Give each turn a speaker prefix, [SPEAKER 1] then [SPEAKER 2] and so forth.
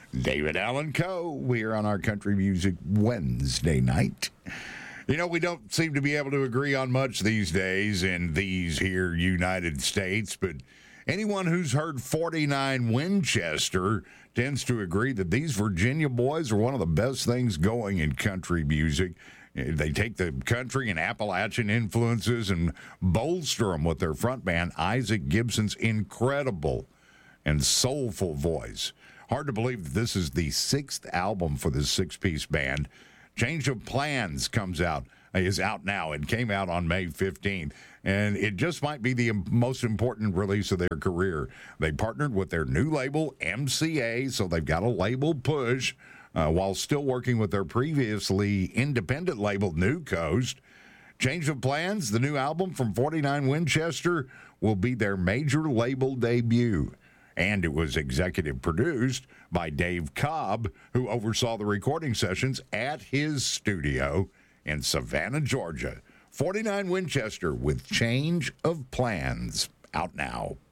[SPEAKER 1] David Allen Coe here on our Country Music Wednesday night. You know, we don't seem to be able to agree on much these days in these here United States, but anyone who's heard 49 Winchester tends to agree that these Virginia boys are one of the best things going in country music. They take the country and Appalachian influences and bolster them with their front man, Isaac Gibson's incredible and soulful voice. Hard to believe that this is the sixth album for this six-piece band. Change of Plans is out now and came out on May 15th, and it just might be the most important release of their career. They partnered with their new label, MCA, so they've got a label push while still working with their previously independent label, New Coast. Change of Plans, the new album from 49 Winchester, will be their major label debut. And it was executive produced by Dave Cobb, who oversaw the recording sessions at his studio in Savannah, Georgia. 49 Winchester with Change of Plans, out now.